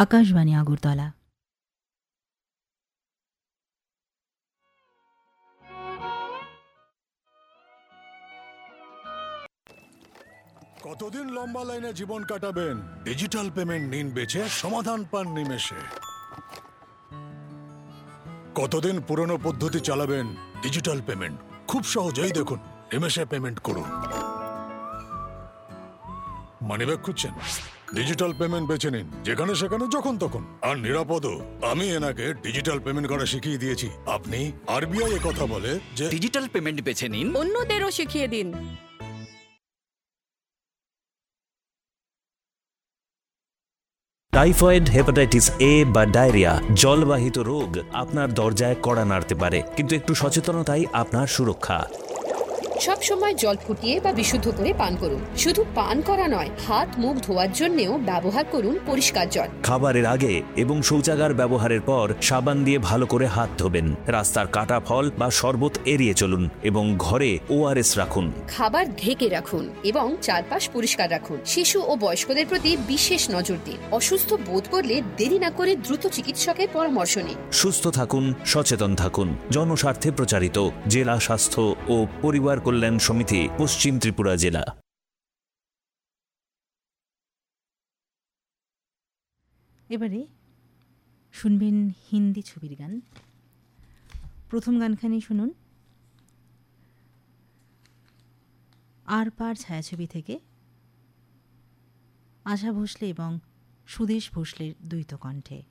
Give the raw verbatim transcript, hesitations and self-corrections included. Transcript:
আকাশবাণী আগরতলা। কতদিন লম্বা লাইনে জীবন কাটাবেন? ডিজিটাল পেমেন্ট নিন বেছে, সমাধান পান নিমেষে। কতদিন পুরনো পদ্ধতি চালাবেন? ডিজিটাল পেমেন্ট খুব সহজেই দেখুন, নিমেষে পেমেন্ট করুন। মানিব্যাগ খুঁজছেন? ডিজিটাল পেমেন্ট বেছে নিন, যেখানে সেখানে যখন তখন, আর নিরাপদও। আমি এনাকে ডিজিটাল পেমেন্ট করা শিখিয়ে দিয়েছি। আপনি? আরবিআই কথা বলে যে ডিজিটাল পেমেন্ট বেছে নিন, অন্যদেরও শিখিয়ে দিন। টাইফয়েড, হেপাটাইটিস এ বা ডায়রিয়া জলবাহিত রোগ আপনার দরজায় কড়া নাড়তে পারে, কিন্তু একটু সচেতনতাই আপনার সুরক্ষা। সব সময় জল ফুটিয়ে বা বিশুদ্ধ করে পান করুন। শুধু পান করা নয়, হাত মুখ ধোয়ার জন্যও ব্যবহার করুন পরিষ্কার জল। খাবারের আগে এবং শৌচাগার ব্যবহারের পর সাবান দিয়ে ভালো করে হাত ধোবেন। রাস্তার কাটা ফল বা শরবত এড়িয়ে চলুন এবং ঘরে ওআরএস রাখুন। খাবার ঢেকে রাখুন এবং চারপাশ পরিষ্কার রাখুন। শিশু ও বয়স্কদের প্রতি বিশেষ নজর দিন। অসুস্থ বোধ করলে দেরি না করে দ্রুত চিকিৎসকের পরামর্শ নিন। সুস্থ থাকুন, সচেতন থাকুন। জনস্বার্থে প্রচারিত জেলা স্বাস্থ্য ও পরিবার কল্যাণ সমিতি, পশ্চিম ত্রিপুরা জেলা। এবারে শুনবেন হিন্দি ছবির গান। প্রথম গানখানি শুনুন আর পার ছায়াছবি থেকে আশা ভোসলে এবং সুদেশ ভোসলের দ্বৈত কণ্ঠে।